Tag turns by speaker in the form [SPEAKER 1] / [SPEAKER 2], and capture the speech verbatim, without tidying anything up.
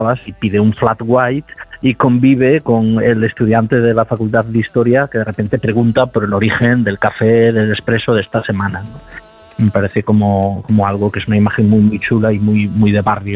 [SPEAKER 1] y pide un flat white y convive con el estudiante de la Facultad de Historia que de repente pregunta por el origen del café, del espresso de esta semana, ¿no? Me parece como, como algo que es una imagen muy, muy chula y muy, muy de barrio.